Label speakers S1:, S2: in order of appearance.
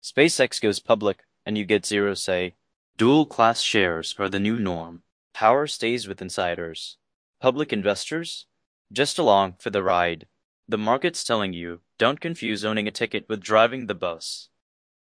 S1: SpaceX goes public, and you get zero say. Dual-class shares are the new norm. Power stays with insiders. Public investors? Just along for the ride. The market's telling you, don't confuse owning a ticket with driving the bus.